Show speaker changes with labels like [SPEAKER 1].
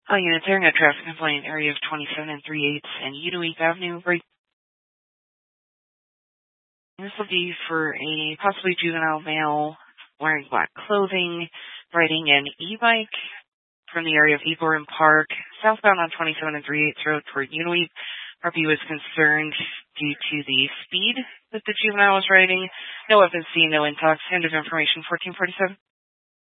[SPEAKER 1] Units airing a traffic complaint area of 27 and 3/8 and Unaweek Avenue. Right. This will be for a possibly juvenile male wearing black clothing, riding an e-bike from the area of Eborn Park, southbound on 27 and 3/8 road toward Unaweek. RP was concerned due to the speed that the juvenile was riding. No weapons seen, no intox. End of information 1447.